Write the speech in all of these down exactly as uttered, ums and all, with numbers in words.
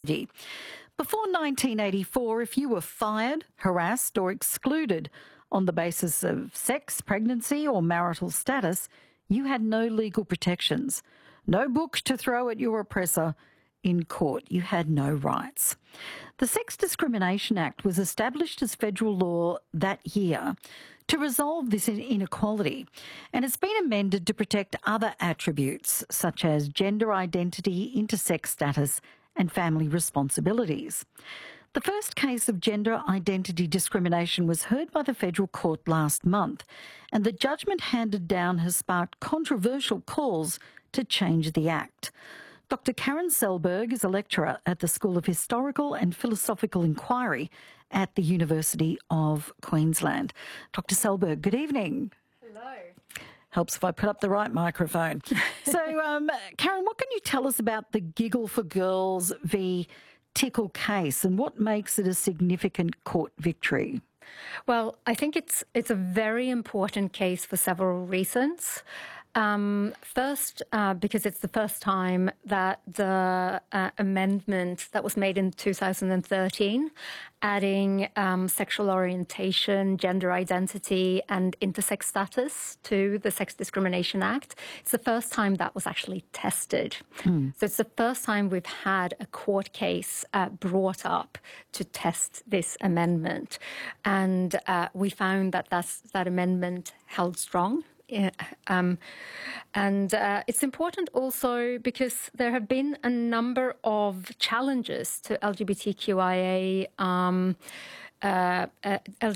University. Before nineteen eighty-four, if you were fired, harassed or excluded on the basis of sex, pregnancy or marital status, you had no legal protections. No book to throw at your oppressor. In court, you had no rights. The Sex Discrimination Act was established as federal law that year to resolve this inequality, and it's been amended to protect other attributes such as gender identity, intersex status and family responsibilities. The first case of gender identity discrimination was heard by the federal court last month, and the judgment handed down has sparked controversial calls to change the Act. Doctor Karen Selberg is a lecturer at the School of Historical and Philosophical Inquiry at the University of Queensland. Doctor Selberg, good evening. Hello. Helps if I put up the right microphone. So, um, Karen, what can you tell us about the Giggle for Girls v Tickle case and what makes it a significant court victory? Well, I think it's it's a very important case for several reasons. Um, first, uh, because it's the first time that the uh, amendment that was made in two thousand thirteen, adding um, sexual orientation, gender identity and intersex status to the Sex Discrimination Act, it's the first time that was actually tested. Mm. So it's the first time we've had a court case uh, brought up to test this amendment. And uh, we found that that's, that amendment held strong. Yeah, um, and uh, it's important also because there have been a number of challenges to LGBTQIA um, uh, uh,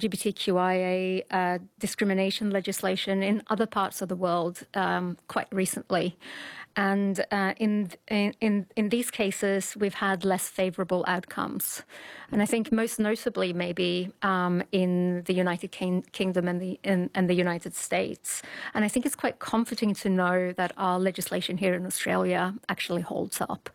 LGBTQIA uh, discrimination legislation in other parts of the world um, quite recently. And uh, in, in in these cases, we've had less favourable outcomes, and I think most notably maybe um, in the United King- Kingdom and the in, and the United States. And I think it's quite comforting to know that our legislation here in Australia actually holds up.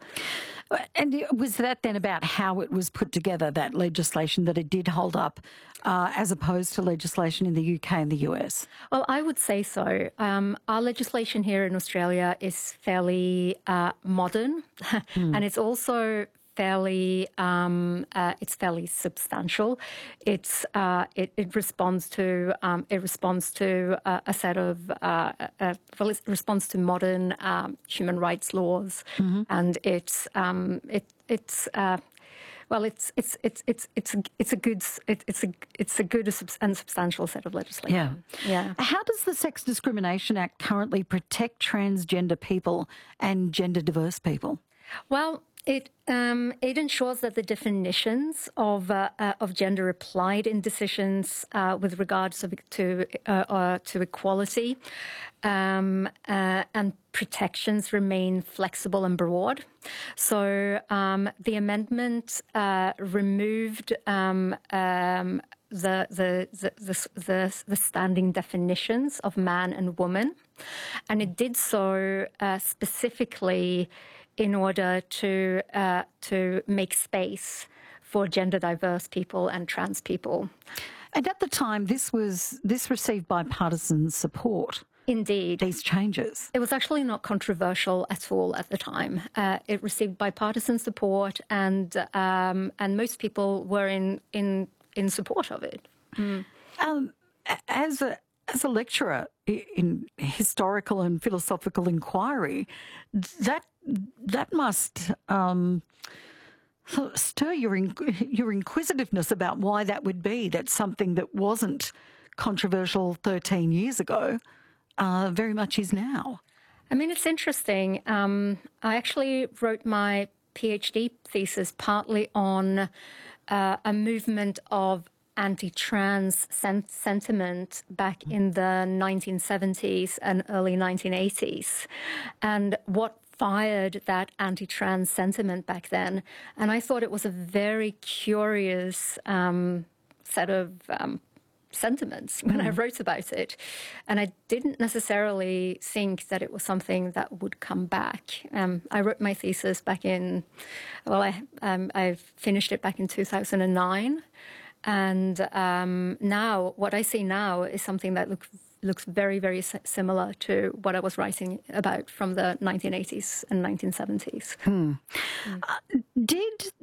And was that then about how it was put together, that legislation, that it did hold up, uh, as opposed to legislation in the U K and the U S? Well, I would say so. Um, our legislation here in Australia is fairly uh, modern, mm. and it's also fairly um, uh, it's fairly substantial. It's uh, it, it responds to um, it responds to uh, a set of uh, uh, well, it responds to modern um, human rights laws, mm-hmm. and it's um, it it's. Uh, Well, it's it's it's it's it's a, it's a good it's a it's a good and substantial set of legislation. Yeah, yeah. How does the Sex Discrimination Act currently protect transgender people and gender diverse people? Well, it um, it ensures that the definitions of uh, uh, of gender applied in decisions uh, with regards to to, uh, uh, to equality um, uh, and protections remain flexible and broad. So um, the amendment uh, removed um, um, the, the, the, the, the, the standing definitions of man and woman, and it did so uh, specifically in order to uh, to make space for gender diverse people and trans people. And at the time, this was this received bipartisan support. Indeed. These changes. It was actually not controversial at all at the time. Uh, it received bipartisan support, and um, and most people were in in in support of it. Mm. Um, as a as a lecturer in historical and philosophical inquiry, that that must um, stir your your inquisitiveness about why that would be. That's something that wasn't controversial thirteen years ago. Uh, very much is now. I mean, it's interesting. Um, I actually wrote my PhD thesis partly on uh, a movement of anti-trans sen- sentiment back in the nineteen seventies and early nineteen eighties, and what fired that anti-trans sentiment back then. And I thought it was a very curious um, set of um, sentiments when mm. I wrote about it, and I didn't necessarily think that it was something that would come back. Um, I wrote my thesis back in, well, I um, I finished it back in two thousand nine, and um, now what I see now is something that looks looks very very similar to what I was writing about from the nineteen eighties and nineteen seventies. Hmm. Mm. Uh, did